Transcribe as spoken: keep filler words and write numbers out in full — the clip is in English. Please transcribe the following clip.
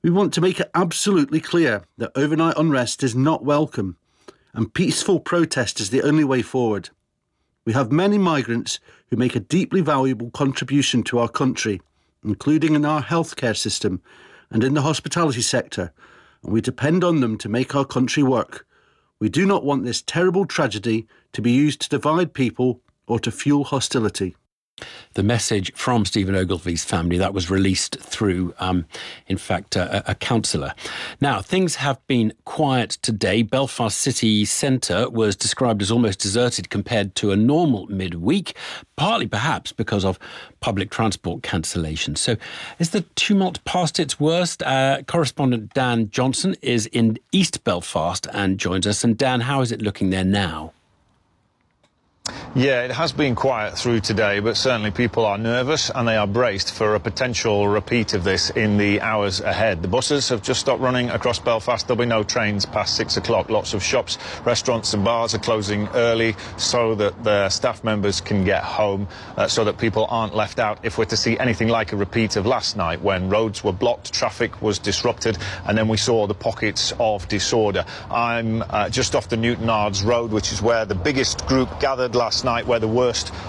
We want to make it absolutely clear that overnight unrest is not welcome, and peaceful protest is the only way forward. We have many migrants who make a deeply valuable contribution to our country, including in our healthcare system and in the hospitality sector, and we depend on them to make our country work. We do not want this terrible tragedy to be used to divide people or to fuel hostility. The message from Stephen Ogilvy's family that was released through, um, in fact, a, a counsellor. Now, things have been quiet today. Belfast city centre was described as almost deserted compared to a normal midweek, partly perhaps because of public transport cancellation. So is the tumult past its worst? Uh, correspondent Dan Johnson is in East Belfast and joins us. And Dan, how is it looking there now? Yeah, it has been quiet through today, but certainly people are nervous and they are braced for a potential repeat of this in the hours ahead. The buses have just stopped running across Belfast. There'll be no trains past six o'clock. Lots of shops, restaurants and bars are closing early so that their staff members can get home, uh, so that people aren't left out if we're to see anything like a repeat of last night when roads were blocked, traffic was disrupted, and then we saw the pockets of disorder. I'm uh, just off the Newton Ards Road, which is where the biggest group gathered last night, where the worst